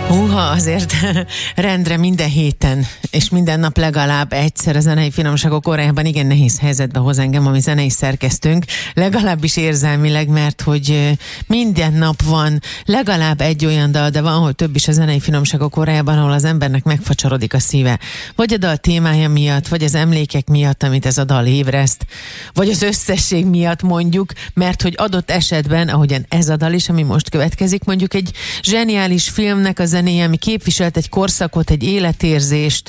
Azért rendre minden héten, és minden nap legalább egyszer a zenei finomságok órájában igen nehéz helyzetbe hoz engem, ami zenei szerkesztőnk, legalábbis érzelmileg, mert hogy minden nap van legalább egy olyan dal, de van, hogy több is a zenei finomságok órájában, ahol az embernek megfacsarodik a szíve. Vagy a dal témája miatt, vagy az emlékek miatt, amit ez a dal ébreszt, vagy az összesség miatt mondjuk, mert hogy adott esetben, ahogyan ez a dal is, ami most következik, mondjuk egy zseniális filmnek a zenéje, ami képviselt egy korszakot, egy életérzést,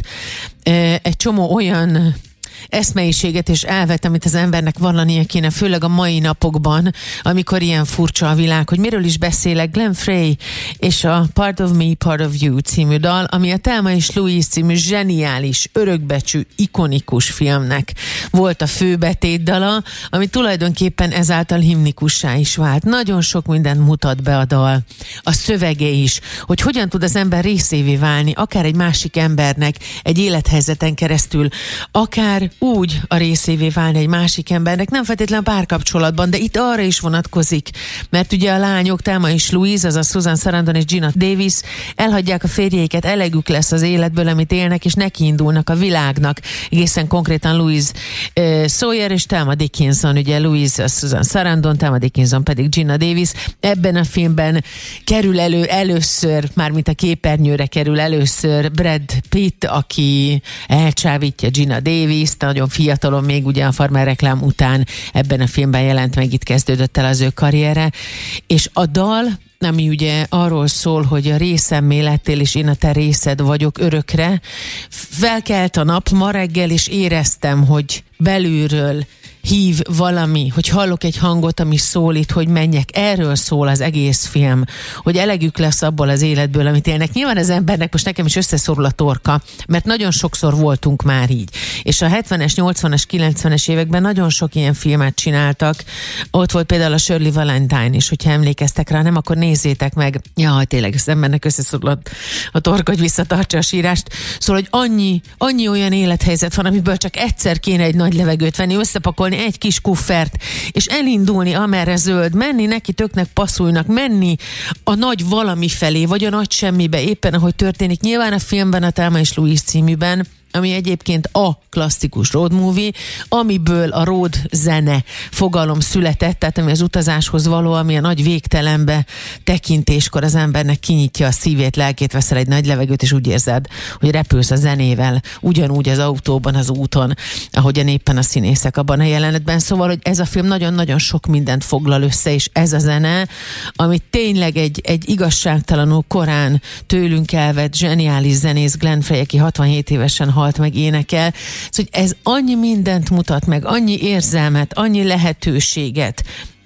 egy csomó olyan eszmeiséget és elvet, amit az embernek vallania kéne, főleg a mai napokban, amikor ilyen furcsa a világ, hogy miről is beszélek. Glenn Frey és a Part of Me, Part of You című dal, ami a Thelma és Louise című zseniális, örökbecsű, ikonikus filmnek volt a főbetétdala, ami tulajdonképpen ezáltal himnikussá is vált. Nagyon sok mindent mutat be a dal. A szövege is, hogy hogyan tud az ember részévé válni, akár egy másik embernek, egy élethelyzeten keresztül, akár úgy a részévé válni egy másik embernek, nem feltétlenül párkapcsolatban, de itt arra is vonatkozik, mert ugye a lányok, Thelma és Louise, azaz Susan Sarandon és Gina Davis elhagyják a férjeiket, elegük lesz az életből, amit élnek, és nekiindulnak a világnak. Egészen konkrétan Louise Sawyer és Thelma Dickinson, ugye Louise a Susan Sarandon, Thelma Dickinson pedig Gina Davis. Ebben a filmben kerül elő először, mármint a képernyőre kerül először Brad Pitt, aki elcsábítja Gina Davis, nagyon fiatalon, még ugye a Farmer reklám után ebben a filmben jelent meg, itt kezdődött el az ő karriere, és a dal, ami ugye arról szól, hogy a részemmé lettél, és én a te részed vagyok örökre. Felkelt a nap ma reggel, és éreztem, hogy belülről hív valami, hogy hallok egy hangot, ami szólít, hogy menjek. Erről szól az egész film, hogy elegük lesz abból az életből, amit élnek. Nyilván az embernek most nekem is összeszorul a torka, mert nagyon sokszor voltunk már így. És a 70-es, 80-as, 90-es években nagyon sok ilyen filmet csináltak. Ott volt például a Shirley Valentine is, hogyha emlékeztek rá, nem, akkor nézzétek meg. Jaj, tényleg az embernek összeszorul a torka, hogy visszatartsa a sírást. Szóval, hogy annyi olyan élethelyzet van, amiből csak egyszer kéne egy nagy levegőt venni, összepakolni egy kis kuffert, és elindulni, amerre zöld, menni neki töknek passzulnak, menni a nagy valami felé, vagy a nagy semmibe, éppen ahogy történik. Nyilván a filmben, a Thelma és Louise címűben, ami egyébként a klasszikus road movie, amiből a road zene fogalom született, tehát ami az utazáshoz való, ami a nagy végtelenbe tekintéskor az embernek kinyitja a szívét, lelkét, veszel egy nagy levegőt, és úgy érzed, hogy repülsz a zenével, ugyanúgy az autóban, az úton, ahogyan éppen a színészek abban a jelenetben. Szóval, hogy ez a film nagyon-nagyon sok mindent foglal össze, és ez a zene, ami tényleg egy igazságtalanul korán tőlünk elvett zseniális zenész Glenn Frey, aki 67 évesen halt meg, énekel. Szóval, hogy ez annyi mindent mutat meg, annyi érzelmet, annyi lehetőséget,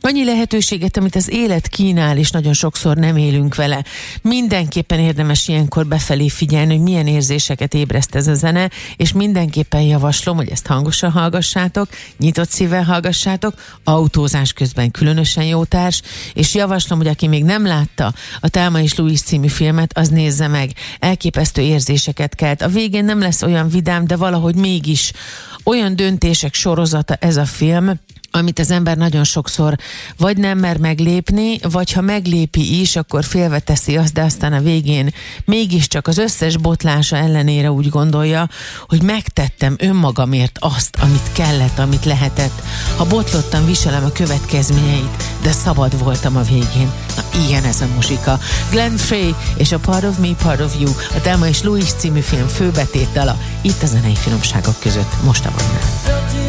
amit az élet kínál, és nagyon sokszor nem élünk vele. Mindenképpen érdemes ilyenkor befelé figyelni, hogy milyen érzéseket ébreszt ez a zene, és mindenképpen javaslom, hogy ezt hangosan hallgassátok, nyitott szívvel hallgassátok, autózás közben különösen jó társ, és javaslom, hogy aki még nem látta a Thelma és Louise című filmet, az nézze meg. Elképesztő érzéseket kelt. A végén nem lesz olyan vidám, de valahogy mégis olyan döntések sorozata ez a film, amit az ember nagyon sokszor vagy nem mer meglépni, vagy ha meglépi is, akkor félve teszi azt, de aztán a végén mégiscsak az összes botlása ellenére úgy gondolja, hogy megtettem önmagamért azt, amit kellett, amit lehetett. Ha botlottam, viselem a következményeit, de szabad voltam a végén. Na, ilyen ez a muzsika. Glenn Frey és a Part of Me, Part of You, a Thelma és Louise című film főbetétdala, itt a zenei finomságok között, most a Mannál.